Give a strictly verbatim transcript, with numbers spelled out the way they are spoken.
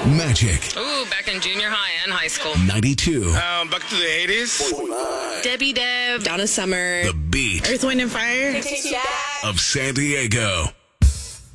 Magic Ooh, back in junior high and high school. ninety-two. Um, back to the eighties. Debbie Deb, Donna Summer, The beat Earth, Wind, and Fire. of San Diego.